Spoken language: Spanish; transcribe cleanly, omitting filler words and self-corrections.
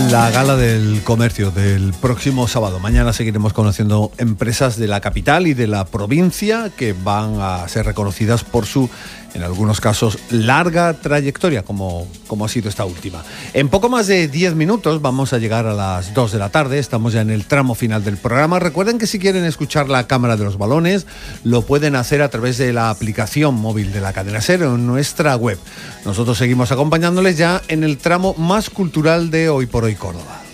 La gala del comercio del próximo sábado. Mañana seguiremos conociendo empresas de la capital y de la provincia que van a ser reconocidas por su, en algunos casos, larga trayectoria, como ha sido esta última. En poco más de 10 minutos vamos a llegar a las 2 de la tarde. Estamos ya en el tramo final del programa. Recuerden que si quieren escuchar la Cámara de los Balones, lo pueden hacer a través de la aplicación móvil de la Cadena SER en nuestra web. Nosotros seguimos acompañándoles ya en el tramo más cultural de Hoy por Hoy Córdoba.